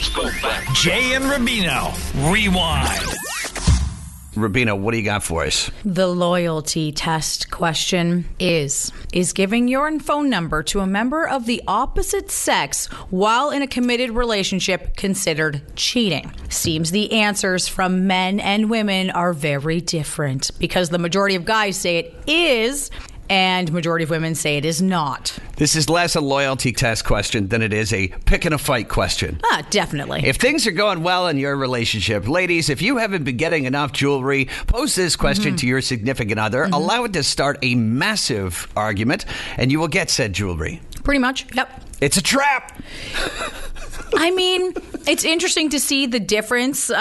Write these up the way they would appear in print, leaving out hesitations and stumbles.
Let's go back. Jay and Rubino, rewind. Rubino, what do you got for us? The loyalty test question is giving your phone number to a member of the opposite sex while in a committed relationship considered cheating? Seems the answers from men and women are very different because the majority of guys say it is and majority of women say it is not. This is less a loyalty test question than it is a pick and a fight question. Definitely. If things are going well in your relationship, ladies, if you haven't been getting enough jewelry, pose this question to your significant other. Allow it to start a massive argument, and you will get said jewelry. Pretty much, yep. It's a trap. I mean, it's interesting to see the difference.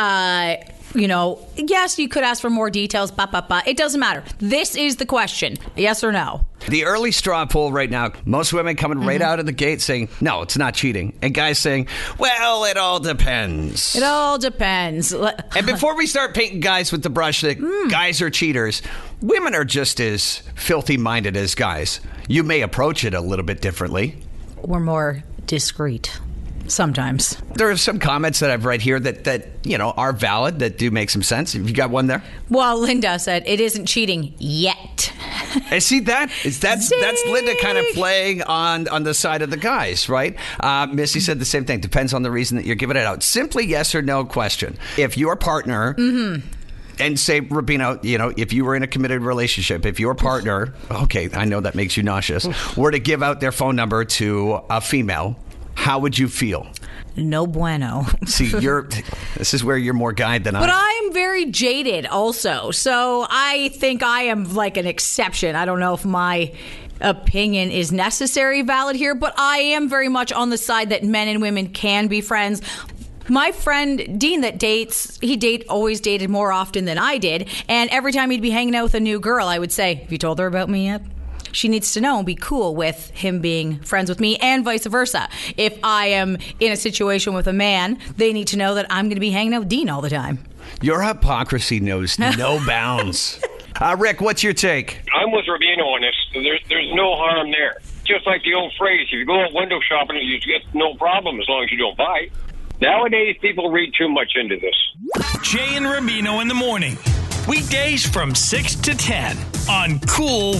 Yes, you could ask for more details. It doesn't matter. This is the question. Yes or no? The early straw poll right now, most women coming right out of the gate saying, no, it's not cheating. And guys saying, well, it all depends. It all depends. And before we start painting guys with the brush that guys are cheaters, women are just as filthy-minded as guys. You may approach it a little bit differently. We're more discreet. Sometimes. There are some comments that I've read here that are valid, that do make some sense. Have you got one there? Well, Linda said it isn't cheating yet. I see that. That's Linda kind of playing on the side of the guys, right? Missy said the same thing. Depends on the reason that you're giving it out. Simply yes or no question. If your partner... And say, Rubino, if you were in a committed relationship, if your partner, okay, I know that makes you nauseous, were to give out their phone number to a female, how would you feel? No bueno. See, this is where you're more guy than I. But I'm very jaded also. So I think I am like an exception. I don't know if my opinion is necessary valid here, but I am very much on the side that men and women can be friends. My friend Dean that always dated more often than I did. And every time he'd be hanging out with a new girl, I would say, have you told her about me yet? She needs to know and be cool with him being friends with me and vice versa. If I am in a situation with a man, they need to know that I'm going to be hanging out with Dean all the time. Your hypocrisy knows no bounds. Rick, what's your take? I'm with Rubino on this. There's no harm there. Just like the old phrase, if you go out window shopping, you get no problem as long as you don't buy. Nowadays, people read too much into this. Jay and Rubino in the morning. Weekdays from 6 to 10 on Cool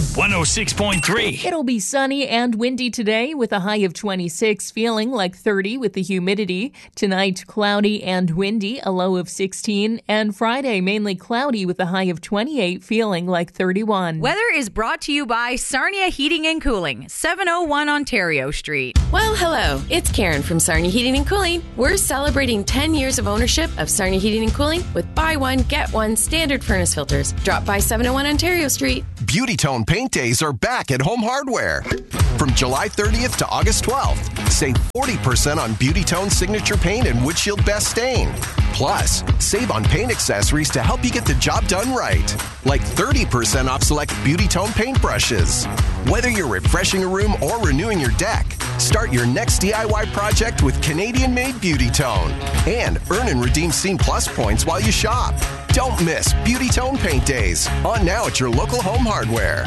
106.3. It'll be sunny and windy today with a high of 26, feeling like 30 with the humidity. Tonight, cloudy and windy, a low of 16. And Friday, mainly cloudy with a high of 28, feeling like 31. Weather is brought to you by Sarnia Heating and Cooling, 701 Ontario Street. Well, hello. It's Karen from Sarnia Heating and Cooling. We're celebrating 10 years of ownership of Sarnia Heating and Cooling with buy one, get one standard furnace filters. Drop by 701 Ontario Street. Beauty Tone Paint Days are back at Home Hardware. From July 30th to August 12th, save 40% on Beauty Tone Signature Paint and Wood Shield Best Stain. Plus, save on paint accessories to help you get the job done right. Like 30% off select Beauty Tone paint brushes. Whether you're refreshing a room or renewing your deck, start your next DIY project with Canadian-made Beauty Tone. And earn and redeem Scene Plus points while you shop. Don't miss Beauty Tone Paint Days. On now at your local Home Hardware.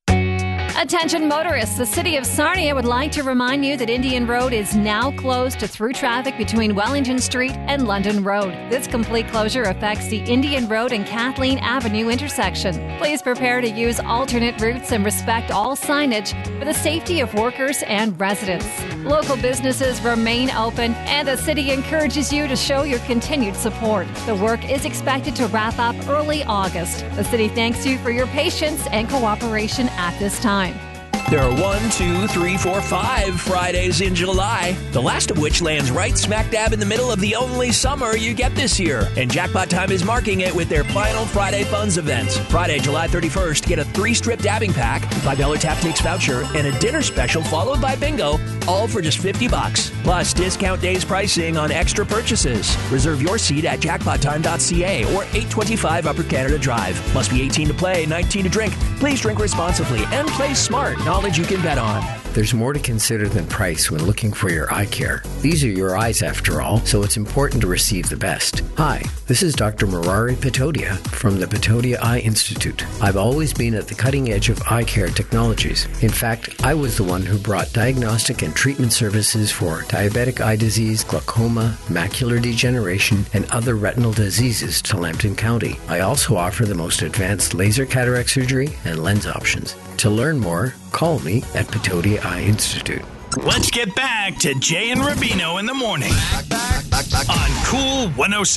Attention motorists, the City of Sarnia would like to remind you that Indian Road is now closed to through traffic between Wellington Street and London Road. This complete closure affects the Indian Road and Kathleen Avenue intersection. Please prepare to use alternate routes and respect all signage for the safety of workers and residents. Local businesses remain open, and the city encourages you to show your continued support. The work is expected to wrap up early August. The city thanks you for your patience and cooperation at this time. There are 1, 2, 3, 4, 5 Fridays in July, the last of which lands right smack dab in the middle of the only summer you get this year. And Jackpot Time is marking it with their final Friday Funds event. Friday, July 31st, get a 3-strip dabbing pack, $5 Tapnix voucher, and a dinner special followed by bingo, all for just $50. Plus, discount days pricing on extra purchases. Reserve your seat at jackpottime.ca or 825 Upper Canada Drive. Must be 18 to play, 19 to drink. Please drink responsibly and play smart. Knowledge you can bet on. There's more to consider than price when looking for your eye care. These are your eyes after all, so it's important to receive the best. Hi, this is Dr. Murari Patodia from the Patodia Eye Institute. I've always been at the cutting edge of eye care technologies. In fact, I was the one who brought diagnostic and treatment services for diabetic eye disease, glaucoma, macular degeneration, and other retinal diseases to Lambton County. I also offer the most advanced laser cataract surgery and lens options. To learn more, call me at Patodia Eye Institute. Let's get back to Jay and Rubino in the morning on Cool 106.